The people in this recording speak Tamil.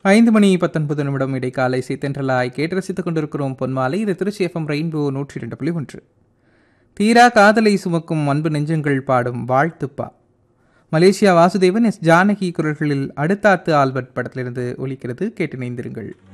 5:19 இடைக்காலை இசைத்தென்றலாய் கேட்டு ரசித்துக் கொண்டிருக்கிறோம் பொன்மாலை. இது திருச்சி எஃப்எம் ரெயின்போ 102.1. தீரா காதலை சுமக்கும் அன்பு நெஞ்சங்கள் பாடும் வாழ்த்துப்பா. மலேசியா வாசுதேவன், எஸ் ஜானகி குரல்களில் அடுத்தாத்து ஆல்பர்ட் படத்திலிருந்து ஒலிக்கிறது. கேட்டு இணைந்திருங்கள்.